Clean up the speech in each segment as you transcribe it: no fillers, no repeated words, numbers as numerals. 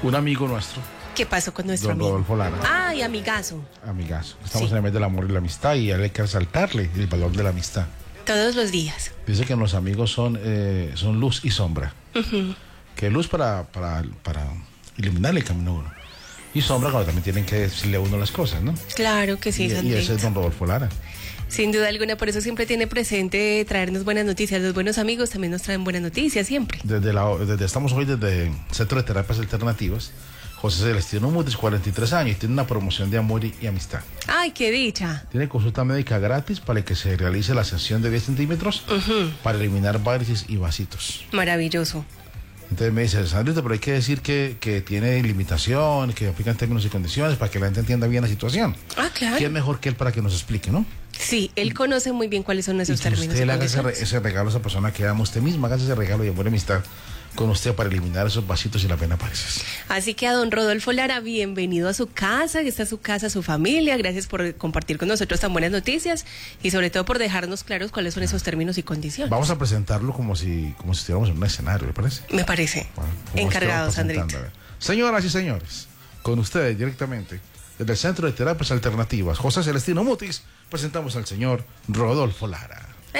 Un amigo nuestro, ¿Qué pasó con nuestro don amigo? Rodolfo Lara. Ay, amigazo. Amigazo. Estamos Sí. en el mes del amor y la amistad y a él hay que resaltarle el valor de la amistad. Todos los días. Dice que los amigos son luz y sombra. Que luz para iluminarle el camino a uno. Y sombra cuando también tienen que decirle a uno las cosas, ¿no? Claro que sí, Y ese Sandrito. es don Rodolfo Lara. Sin duda alguna, por eso siempre tiene presente traernos buenas noticias. Los buenos amigos también nos traen buenas noticias, siempre. Estamos hoy desde el Centro de Terapias Alternativas. José Celestino Mutis, 43 años, y tiene una promoción de amor y amistad. Ay, qué dicha. Tiene consulta médica gratis para que se realice la sesión de 10 centímetros para eliminar varices y vasitos. Maravilloso. Entonces me dice, Sandrito, pero hay que decir que tiene limitaciones, que aplican términos y condiciones para que la gente entienda bien la situación. Ah, claro. ¿Quién mejor que él para que nos explique, no? Sí, él conoce muy bien cuáles son Y esos que términos usted y le haga condiciones. ese regalo a esa persona que ama usted misma, haga ese regalo de amor y amistad con usted para eliminar esos vasitos y la pena varices. Así que a don Rodolfo Lara, bienvenido a su casa, que está su casa, su familia. Gracias por compartir con nosotros tan buenas noticias y sobre todo por dejarnos claros cuáles son esos términos y condiciones. Vamos a presentarlo como si estuviéramos en un escenario, ¿le parece? Me parece. Bueno, como Encargado, usted va presentando, Sandrito. a ver. Señoras y señores, con ustedes directamente, desde el Centro de Terapias Alternativas, José Celestino Mutis, presentamos al señor Rodolfo Lara.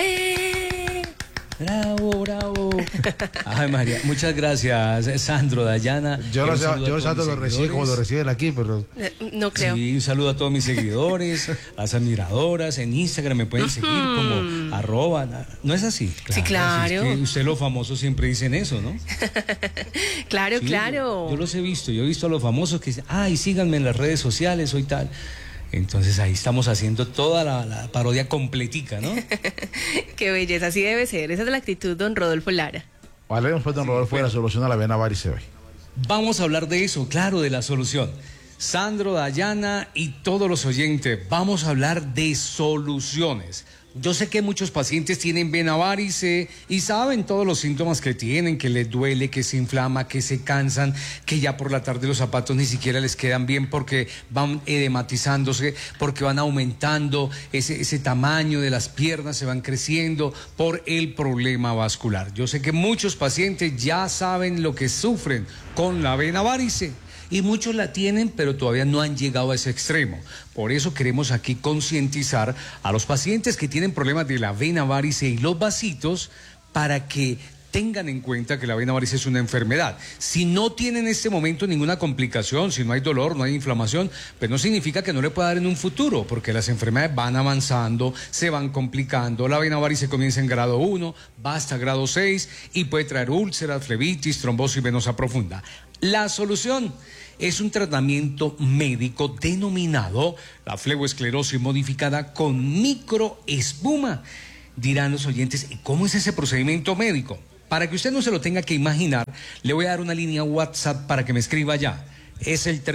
Bravo, bravo. Ay, María, muchas gracias, Sandro, Dayana. Yo Un saludo a no todos sé, mis lo recibe como lo seguidores. reciben aquí, pero No creo. Sí, un saludo a todos mis seguidores, a las admiradoras. En Instagram me pueden seguir como @ ¿No es así? Sí, claro. Es que usted, los famosos, siempre dicen eso, ¿no? Claro, Sí, claro. Yo los he visto. Yo he visto a los famosos que dicen, ay, síganme en las redes sociales, soy tal. Entonces ahí estamos haciendo toda la parodia completica, ¿no? Qué belleza, así debe ser. Esa es la actitud, don Rodolfo Lara. hablaremos pues, don Rodolfo, de la solución a la vena varice hoy. Vamos a hablar de eso, claro, de la solución. Sandro, Dayana y todos los oyentes, vamos a hablar de soluciones. Yo sé que muchos pacientes tienen vena varice y saben todos los síntomas que tienen, que les duele, que se inflama, que se cansan, que ya por la tarde los zapatos ni siquiera les quedan bien porque van edematizándose, porque van aumentando ese tamaño de las piernas, se van creciendo por el problema vascular. Yo sé que muchos pacientes ya saben lo que sufren con la vena varice. Y muchos la tienen, pero todavía no han llegado a ese extremo. Por eso queremos aquí concientizar a los pacientes que tienen problemas de la vena varice y los vasitos para que tengan en cuenta que la vena varice es una enfermedad. Si no tienen en este momento ninguna complicación, si no hay dolor, no hay inflamación, pues no significa que no le pueda dar en un futuro, porque las enfermedades van avanzando, se van complicando. La vena varice comienza en grado 1, va hasta grado 6 y puede traer úlceras, flebitis, trombosis venosa profunda. La solución es un tratamiento médico denominado la fleboesclerosis modificada con microespuma. Dirán los oyentes, ¿y cómo es ese procedimiento médico? Para que usted no se lo tenga que imaginar, le voy a dar una línea WhatsApp para que me escriba ya. Es el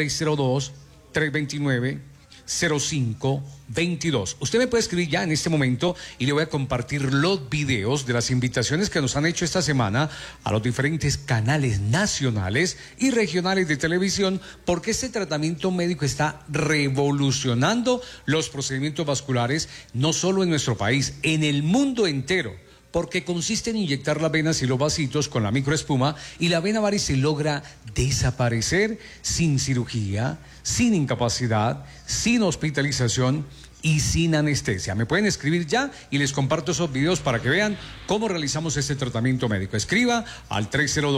302-329-0522. Usted me puede escribir ya en este momento y le voy a compartir los videos de las invitaciones que nos han hecho esta semana a los diferentes canales nacionales y regionales de televisión, porque este tratamiento médico está revolucionando los procedimientos vasculares, no solo en nuestro país, en el mundo entero. Porque consiste en inyectar las venas y los vasitos con la microespuma y la vena varice logra desaparecer sin cirugía, sin incapacidad, sin hospitalización y sin anestesia. Me pueden escribir ya y les comparto esos videos para que vean cómo realizamos este tratamiento médico. Escriba al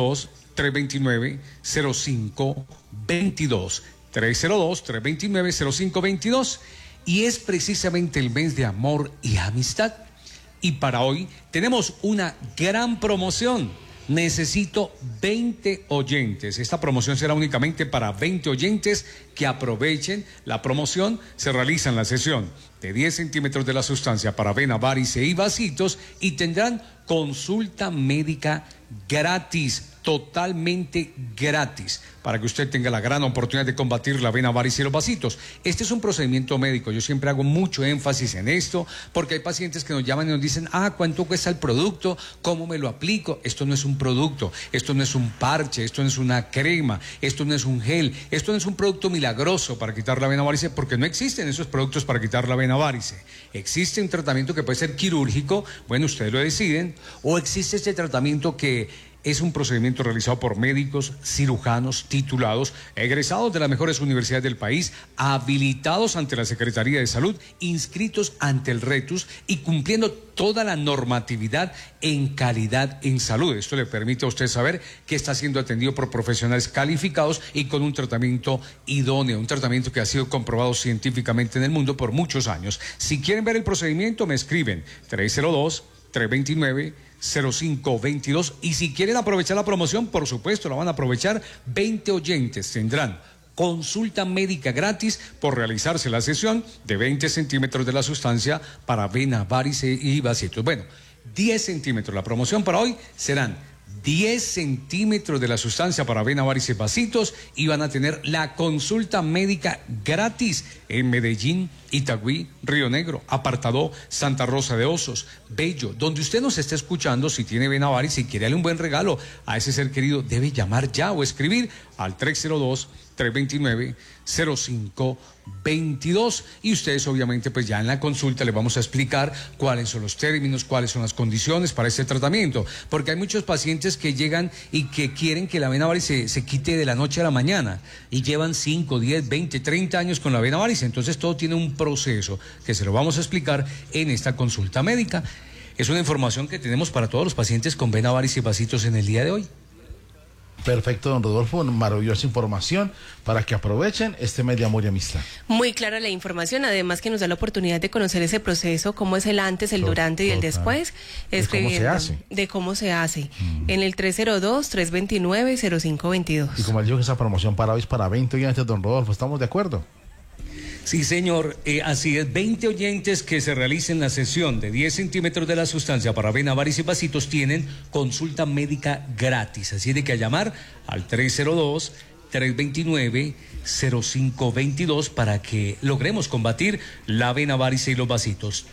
302-329-0522. 302-329-0522 y es precisamente el mes de amor y amistad. Y para hoy tenemos una gran promoción. Necesito 20 oyentes. Esta promoción será únicamente para 20 oyentes que aprovechen la promoción. Se realiza en la sesión de 10 centímetros de la sustancia para vena, varice y vasitos y tendrán consulta médica gratis, totalmente gratis, para que usted tenga la gran oportunidad de combatir la vena, varice y los vasitos. Este es un procedimiento médico, yo siempre hago mucho énfasis en esto, porque hay pacientes que nos llaman y nos dicen, ¿cuánto cuesta el producto? ¿Cómo me lo aplico? Esto no es un producto, esto no es un parche, esto no es una crema, esto no es un gel, esto no es un producto milagroso para quitar la vena varice, porque no existen esos productos para quitar la vena varice. Existe un tratamiento que puede ser quirúrgico, bueno, ustedes lo deciden, o existe este tratamiento que Es un procedimiento realizado por médicos, cirujanos, titulados, egresados de las mejores universidades del país, habilitados ante la Secretaría de Salud, inscritos ante el RETUS y cumpliendo toda la normatividad en calidad en salud. Esto le permite a usted saber que está siendo atendido por profesionales calificados y con un tratamiento idóneo, un tratamiento que ha sido comprobado científicamente en el mundo por muchos años. Si quieren ver el procedimiento, me escriben 302-329-0522 y si quieren aprovechar la promoción, por supuesto, la van a aprovechar. 20 oyentes tendrán consulta médica gratis por realizarse la sesión de 20 centímetros de la sustancia para vena, varice y vasitos. Bueno, 10 centímetros. La promoción para hoy serán 10 centímetros de la sustancia para vena, varices, vasitos y van a tener la consulta médica gratis en Medellín, Itagüí, Río Negro, Apartadó, Santa Rosa de Osos, Bello, donde usted nos esté escuchando. Si tiene vena, varice y quiere darle un buen regalo a ese ser querido, debe llamar ya o escribir al 302-329-0522 y ustedes obviamente pues ya en la consulta les vamos a explicar cuáles son los términos, cuáles son las condiciones para este tratamiento, porque hay muchos pacientes que llegan y que quieren que la vena varice se quite de la noche a la mañana y llevan 5, 10, 20, 30 años con la vena varice. Entonces todo tiene un proceso que se lo vamos a explicar en esta consulta médica. Es una información que tenemos para todos los pacientes con vena, varice y vasitos en el día de hoy. Perfecto, don Rodolfo, maravillosa información para que aprovechen este mes de amor y amistad. Muy clara la información, además que nos da la oportunidad de conocer ese proceso, cómo es el antes, el durante y el después, de cómo se hace, en el 302-329-0522. Y como les digo, esa promoción para hoy es para 20 oyentes, don Rodolfo, ¿estamos de acuerdo? Sí, señor, así es. 20 oyentes que se realicen la sesión de 10 centímetros de la sustancia para vena, varice y vasitos tienen consulta médica gratis. Así de que a llamar al 302-329-0522 para que logremos combatir la vena, varice y los vasitos.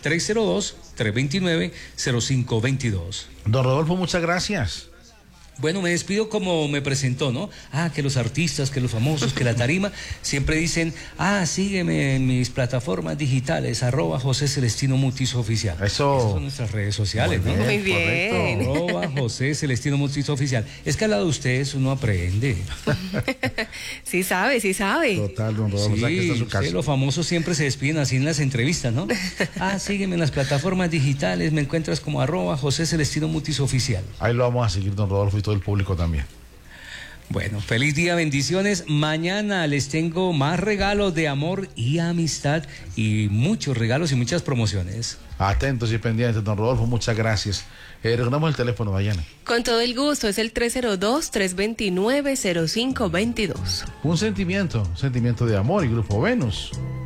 302-329-0522. Don Rodolfo, muchas gracias. Bueno, me despido como me presentó, ¿no? Que los artistas, que los famosos, que la tarima, siempre dicen, sígueme en mis plataformas digitales, @José Celestino Mutis Oficial. Eso. Esas son nuestras redes sociales, ¿no? Muy bien. @José Celestino Mutis Oficial. Es que al lado de ustedes uno aprende. Sí sabe. Total, don Rodolfo, Sí, que está en su casa. los famosos siempre se despiden así en las entrevistas, ¿no? Sígueme en las plataformas digitales, me encuentras como @José Celestino Mutis Oficial. Ahí lo vamos a seguir, don Rodolfo, y todo el público también. Bueno, feliz día, bendiciones. Mañana les tengo más regalos de amor y amistad y muchos regalos y muchas promociones. Atentos y pendientes, don Rodolfo, muchas gracias. Recordamos el teléfono, Dayana. Con todo el gusto, es el 302-329-0522. Un sentimiento de amor y Grupo Venus.